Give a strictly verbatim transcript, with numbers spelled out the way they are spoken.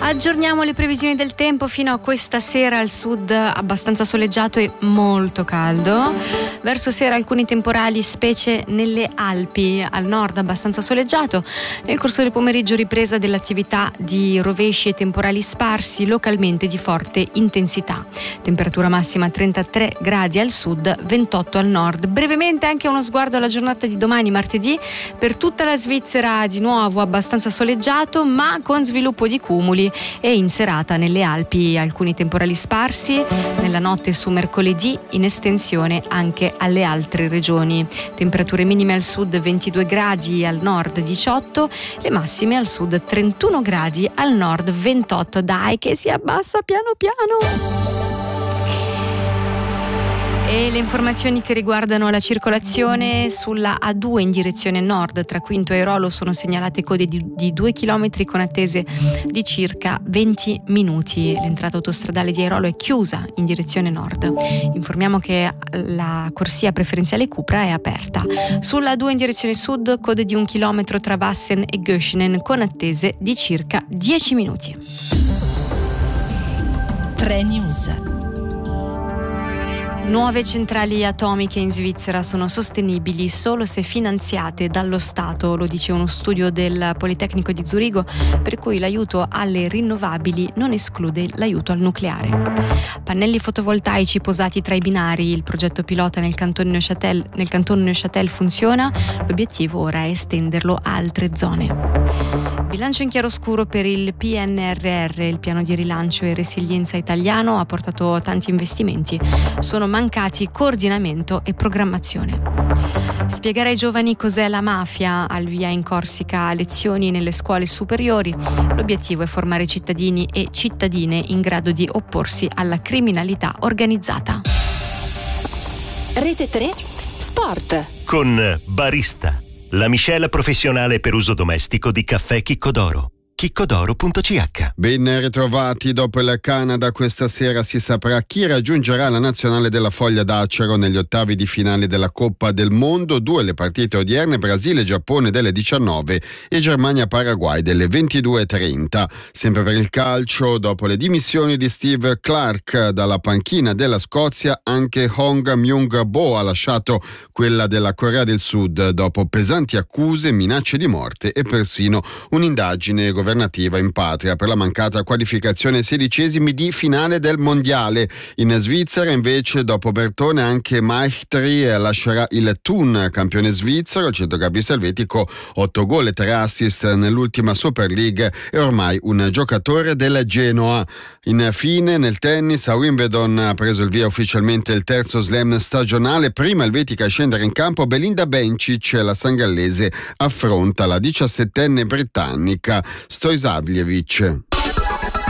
Aggiorniamo le previsioni del tempo. Fino a questa sera al sud abbastanza soleggiato e molto caldo. Verso sera alcuni temporali, specie nelle Alpi. Al nord abbastanza soleggiato. Nel corso del pomeriggio ripresa dell'attività di rovesci e temporali sparsi, localmente di forte intensità. Temperatura massima trentatré gradi al sud, ventotto al nord. Brevemente anche uno sguardo alla giornata di domani, martedì. Per tutta la Svizzera di nuovo abbastanza soleggiato, ma con sviluppo di cumuli, e in serata nelle Alpi alcuni temporali sparsi, nella notte su mercoledì in estensione anche alle altre regioni. Temperature minime al sud ventidue gradi, al nord diciotto, le massime al sud trentuno gradi, al nord ventotto. Dai che si abbassa piano piano! E le informazioni che riguardano la circolazione: sulla A due in direzione nord tra Quinto e Airolo sono segnalate code di, di due chilometri con attese di circa venti minuti. L'entrata autostradale di Airolo è chiusa in direzione nord. Informiamo che la corsia preferenziale Cupra è aperta. Sulla A due in direzione sud code di un chilometro tra Wassen e Göschenen con attese di circa dieci minuti. tre News. Nuove centrali atomiche in Svizzera sono sostenibili solo se finanziate dallo Stato, lo dice uno studio del Politecnico di Zurigo, per cui l'aiuto alle rinnovabili non esclude l'aiuto al nucleare. Pannelli fotovoltaici posati tra i binari, il progetto pilota nel cantone Neuchâtel, nel cantone Neuchâtel funziona, l'obiettivo ora è estenderlo a altre zone. Bilancio in chiaroscuro per il P N R R, il piano di rilancio e resilienza italiano ha portato tanti investimenti. Sono mancati coordinamento e programmazione. Spiegare ai giovani cos'è la mafia, al via in Corsica lezioni nelle scuole superiori. L'obiettivo è formare cittadini e cittadine in grado di opporsi alla criminalità organizzata. Rete tre Sport con Barista, la miscela professionale per uso domestico di caffè Chicco d'Oro. chicco d'oro punto c h. Ben ritrovati. Dopo il Canada questa sera si saprà chi raggiungerà la nazionale della Foglia d'Acero negli ottavi di finale della Coppa del Mondo. Due le partite odierne: Brasile e Giappone delle diciannove e Germania-Paraguay delle ventidue e trenta. Sempre per il calcio, dopo le dimissioni di Steve Clark dalla panchina della Scozia, anche Hong Myung-bo ha lasciato quella della Corea del Sud dopo pesanti accuse, minacce di morte e persino un'indagine governativa in patria per la mancata qualificazione ai sedicesimi di finale del mondiale. In Svizzera invece, dopo Bertone, anche Maichtri lascerà il Thun, campione svizzero. Il centrocampista elvetico, otto gol e tre assist nell'ultima Super League, è ormai un giocatore del Genoa. Infine nel tennis, a Wimbledon ha preso il via ufficialmente il terzo slam stagionale. Prima elvetica a scendere in campo Belinda Bencic, la sangallese affronta la diciassettenne britannica Stojsavljevic.